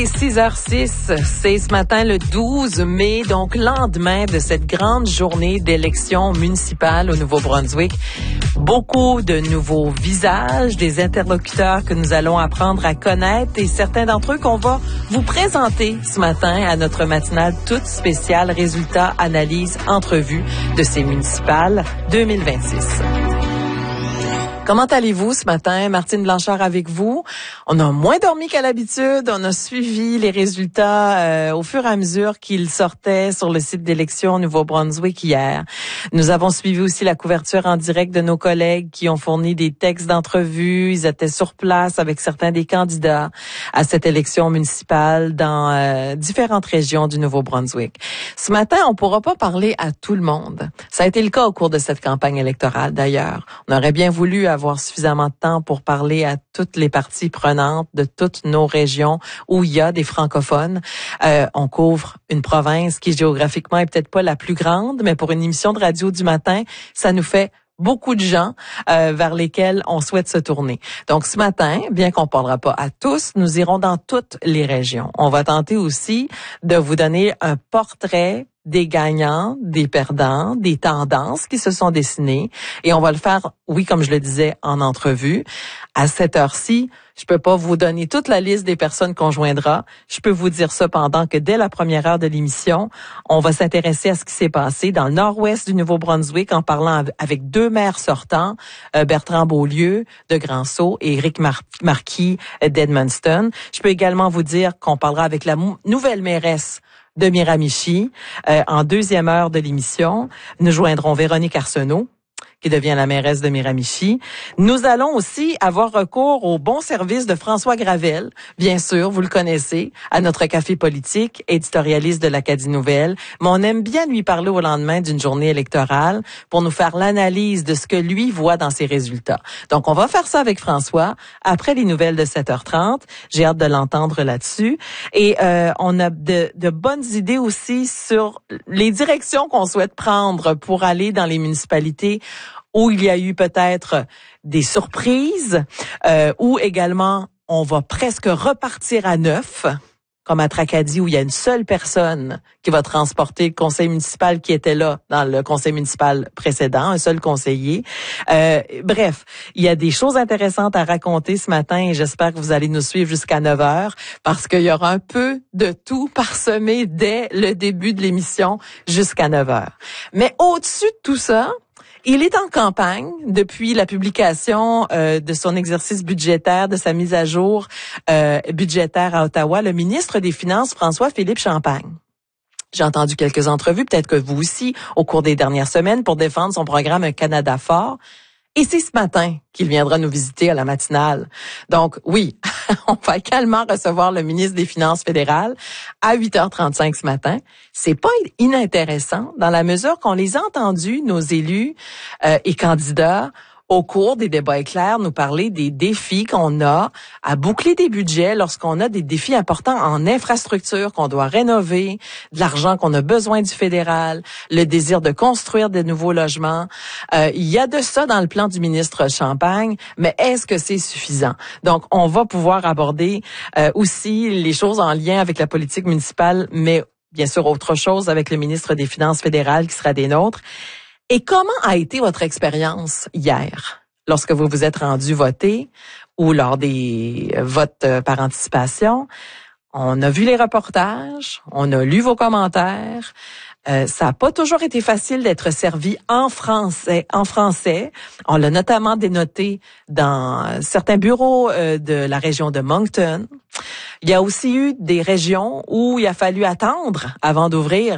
6h06, c'est ce matin le 12 mai, donc lendemain de cette grande journée d'élection municipale au Nouveau-Brunswick. Beaucoup de nouveaux visages, des interlocuteurs que nous allons apprendre à connaître et certains d'entre eux qu'on va vous présenter ce matin à notre matinale toute spéciale résultats, analyse, entrevue de ces municipales 2026. Comment allez-vous ce matin? Martine Blanchard avec vous. On a moins dormi qu'à l'habitude. On a suivi les résultats au fur et à mesure qu'ils sortaient sur le site d'élection au Nouveau-Brunswick hier. Nous avons suivi aussi la couverture en direct de nos collègues qui ont fourni des textes d'entrevue. Ils étaient sur place avec certains des candidats à cette élection municipale dans différentes régions du Nouveau-Brunswick. Ce matin, on ne pourra pas parler à tout le monde. Ça a été le cas au cours de cette campagne électorale d'ailleurs. On aurait bien voulu avoir suffisamment de temps pour parler à toutes les parties prenantes de toutes nos régions où il y a des francophones. On couvre une province qui géographiquement est peut-être pas la plus grande, mais pour une émission de radio du matin, ça nous fait beaucoup de gens vers lesquels on souhaite se tourner. Donc ce matin, bien qu'on ne parlera pas à tous, nous irons dans toutes les régions. On va tenter aussi de vous donner un portrait des gagnants, des perdants, des tendances qui se sont dessinées. Et on va le faire, oui, comme je le disais, en entrevue. À cette heure-ci, je peux pas vous donner toute la liste des personnes qu'on joindra. Je peux vous dire cependant que dès la première heure de l'émission, on va s'intéresser à ce qui s'est passé dans le nord-ouest du Nouveau-Brunswick en parlant avec deux maires sortants, Bertrand Beaulieu de Grand-Sault et Éric Marquis d'Edmundston. Je peux également vous dire qu'on parlera avec la nouvelle mairesse de Miramichi. En deuxième heure de l'émission, nous joindrons Véronique Arsenault, qui devient la mairesse de Miramichi. Nous allons aussi avoir recours au bon service de François Gravel, bien sûr, vous le connaissez, à notre café politique, éditorialiste de l'Acadie Nouvelle. Mais on aime bien lui parler au lendemain d'une journée électorale pour nous faire l'analyse de ce que lui voit dans ses résultats. Donc, on va faire ça avec François après les nouvelles de 7h30. J'ai hâte de l'entendre là-dessus. Et on a de bonnes idées aussi sur les directions qu'on souhaite prendre pour aller dans les municipalités où il y a eu peut-être des surprises, où également on va presque repartir à neuf, comme à Tracadie, où il y a une seule personne qui va transporter le conseil municipal qui était là dans le conseil municipal précédent, un seul conseiller. Bref, il y a des choses intéressantes à raconter ce matin et j'espère que vous allez nous suivre jusqu'à 9h parce qu'il y aura un peu de tout parsemé dès le début de l'émission jusqu'à 9h. Mais au-dessus de tout ça, il est en campagne depuis la publication de son exercice budgétaire, de sa mise à jour budgétaire à Ottawa, le ministre des Finances, François-Philippe Champagne. J'ai entendu quelques entrevues, peut-être que vous aussi, au cours des dernières semaines, pour défendre son programme Un Canada fort. Et c'est ce matin qu'il viendra nous visiter à la matinale. Donc, oui, on va également recevoir le ministre des Finances fédérales à 8h35 ce matin. C'est pas inintéressant dans la mesure qu'on les a entendus, nos élus et candidats, au cours des débats éclairs, nous parler des défis qu'on a à boucler des budgets lorsqu'on a des défis importants en infrastructure qu'on doit rénover, de l'argent qu'on a besoin du fédéral, le désir de construire des nouveaux logements. Il y a de ça dans le plan du ministre Champagne, mais est-ce que c'est suffisant? Donc, on va pouvoir aborder aussi les choses en lien avec la politique municipale, mais bien sûr autre chose avec le ministre des Finances fédérales qui sera des nôtres. Et comment a été votre expérience hier, lorsque vous vous êtes rendu voter ou lors des votes par anticipation? On a vu les reportages, on a lu vos commentaires. Ça n'a pas toujours été facile d'être servi en français. On l'a notamment dénoté dans certains bureaux de la région de Moncton. Il y a aussi eu des régions où il a fallu attendre avant d'ouvrir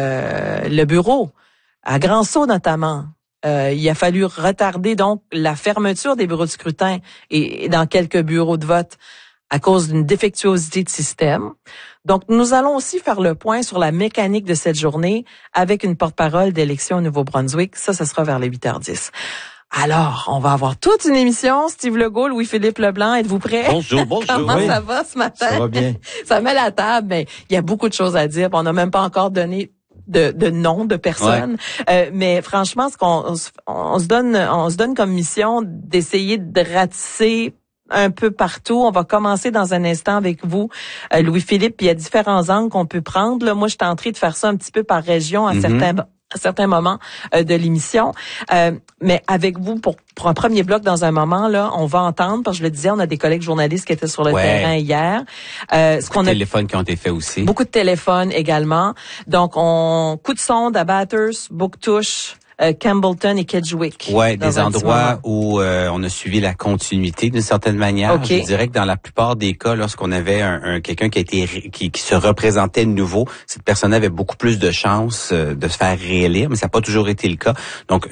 le bureau. À Grand-Sault notamment, il a fallu retarder donc la fermeture des bureaux de scrutin et dans quelques bureaux de vote à cause d'une défectuosité de système. Donc, nous allons aussi faire le point sur la mécanique de cette journée avec une porte-parole d'élection au Nouveau-Brunswick. Ça sera vers les 8h10. Alors, on va avoir toute une émission. Steve Legault, Louis-Philippe Leblanc, êtes-vous prêts? Bonjour. Comment ça va ce matin? Ça va bien. Ça met la table, mais il y a beaucoup de choses à dire. On n'a même pas encore donné de noms de personnes. Ouais. Mais franchement, on se donne comme mission d'essayer de ratisser un peu partout. On va commencer dans un instant avec vous, Louis-Philippe. Puis il y a différents angles qu'on peut prendre. Là, moi, je tenterai de faire ça un petit peu par région à certains moments de l'émission. Mais avec vous, pour un premier bloc dans un moment, là, on va entendre, parce que je le disais, on a des collègues journalistes qui étaient sur le terrain hier. Beaucoup de téléphones qui ont été faits aussi. Beaucoup de téléphones également. Donc, coup de sonde à Bathurst, Bouctouche, Campbellton et Kedgewick. Ouais, des endroits où on a suivi la continuité d'une certaine manière. Okay. Je dirais que dans la plupart des cas, lorsqu'on avait quelqu'un qui se représentait de nouveau, cette personne avait beaucoup plus de chances de se faire réélire, mais ça n'a pas toujours été le cas. Donc,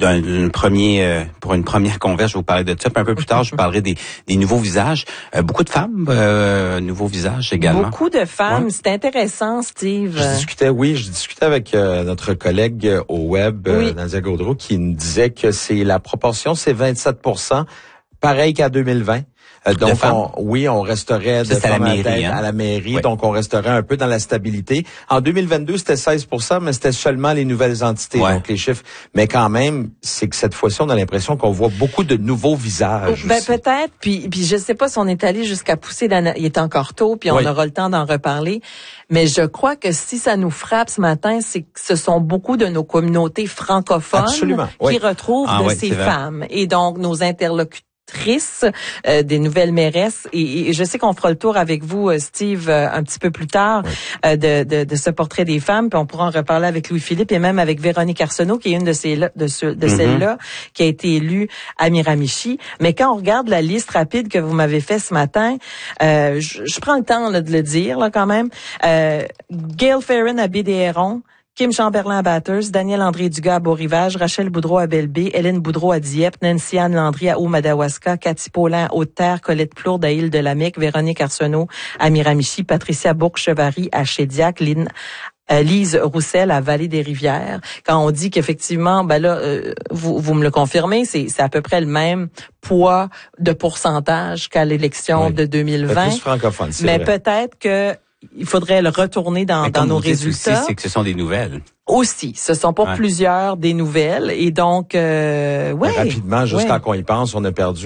pour une première converse, je vais vous parler de ça. Puis un peu plus tard, je vous parlerai des nouveaux visages. Beaucoup de femmes, nouveaux visages également. Beaucoup de femmes. Ouais. C'est intéressant, Steve. Je discutais avec notre collègue au web, Nadia Gaudreau, qui nous disait que la proportion, c'est 27%, pareil qu'à 2020. Donc, on resterait de à la mairie, à la mairie, donc on resterait un peu dans la stabilité. En 2022, c'était 16%, mais c'était seulement les nouvelles entités, donc les chiffres. Mais quand même, c'est que cette fois-ci, on a l'impression qu'on voit beaucoup de nouveaux visages. Ben peut-être, puis je sais pas si on est allé jusqu'à pousser, il est encore tôt, puis on aura le temps d'en reparler. Mais je crois que si ça nous frappe ce matin, c'est que ce sont beaucoup de nos communautés francophones qui retrouvent ces femmes. Et donc, nos interlocuteurs, des nouvelles mairesses, et je sais qu'on fera le tour avec vous, Steve, un petit peu plus tard, de ce portrait des femmes, puis on pourra en reparler avec Louis-Philippe et même avec Véronique Arsenault, qui est une de celles-là qui a été élue à Miramichi. Mais quand on regarde la liste rapide que vous m'avez fait ce matin, je prends le temps de le dire là quand même. Gail Ferrin à Baie-des-Hérons, Kim Chamberlain à Bathurst, Daniel André Dugas à Beau-Rivage, Rachel Boudreau à Belle-Baie, Hélène Boudreau à Dieppe, Nancy Anne Landry à Haut-Madawaska, Cathy Paulin à Haute-Terre, Colette Plourde à Île-de-la-Mecque, Véronique Arsenault à Miramichi, Patricia Bourque-Chevary à Chédiac, Lise Roussel à Vallée-des-Rivières. Quand on dit qu'effectivement, vous me le confirmez, c'est à peu près le même poids de pourcentage qu'à l'élection de 2020. Plus francophone, mais peut-être que il faudrait le retourner dans nos résultats. Aussi, c'est que ce sont des nouvelles. Aussi, ce sont pas plusieurs des nouvelles, et donc rapidement, juste quand on y pense, on a perdu